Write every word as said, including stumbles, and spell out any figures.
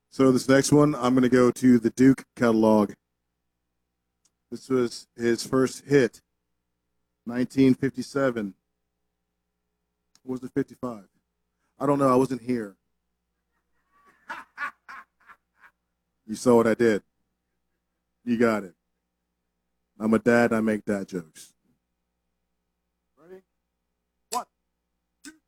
So this next one, I'm going to go to the Duke catalog. This was his first hit, nineteen fifty-seven. Or was it fifty-five? I don't know. I wasn't here. You saw what I did. You got it. I'm a dad. I make dad jokes.